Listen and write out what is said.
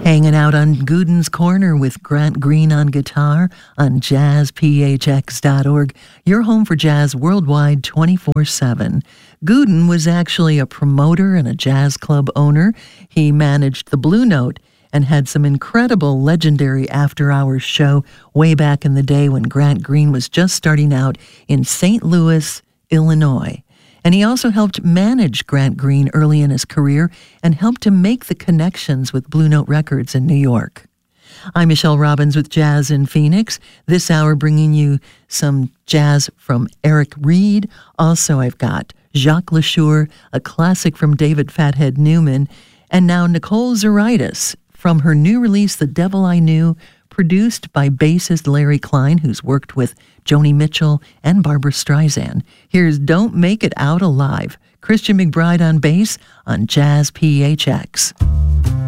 Hanging out on Gooden's Corner with Grant Green on guitar on jazzphx.org, your home for jazz worldwide 24/7. Gooden was actually a promoter and a jazz club owner. He managed the Blue Note and had some incredible legendary after-hours show way back in the day when Grant Green was just starting out in St. Louis, Illinois. And he also helped manage Grant Green early in his career and helped him make the connections with Blue Note Records in New York. I'm Michelle Robbins with Jazz in Phoenix. This hour bringing you some jazz from Eric Reed. Also, I've got Jacques LaSure, a classic from David Fathead Newman, and now Nicole Zaritis from her new release, The Devil I Knew, produced by bassist Larry Klein, who's worked with Joni Mitchell and Barbra Streisand. Here's Don't Make It Out Alive, Christian McBride on bass on Jazz PHX.